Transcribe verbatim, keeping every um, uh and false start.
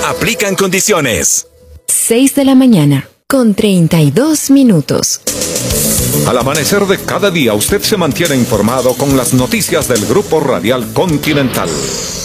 Aplican condiciones. seis de la mañana, con treinta y dos minutos. Al amanecer de cada día, usted se mantiene informado con las noticias del Grupo Radial Continental.